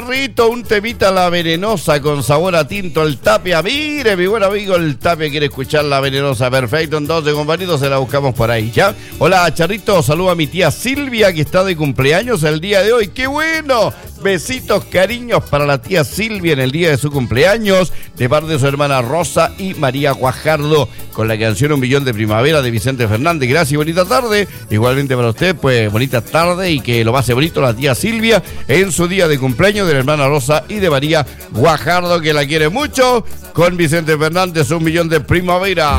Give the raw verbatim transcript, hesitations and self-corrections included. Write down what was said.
Rito, un temita La Venenosa con sabor a tinto, el Tapia. Mire, mi buen amigo, el Tapia quiere escuchar La Venenosa. Perfecto, entonces, compañeros, se la buscamos por ahí, ¿ya? Hola, Charrito, saludo a mi tía Silvia, que está de cumpleaños el día de hoy. ¡Qué bueno! Besitos, cariños para la tía Silvia en el día de su cumpleaños, de parte de su hermana Rosa y María Guajardo, con la canción Un Millón de Primavera de Vicente Fernández. Gracias y bonita tarde. Igualmente para usted, pues, bonita tarde y que lo pase bonito la tía Silvia en su día de cumpleaños, de la hermana Rosa y de María Guajardo, que la quiere mucho, con Vicente Fernández, Un Millón de Primavera.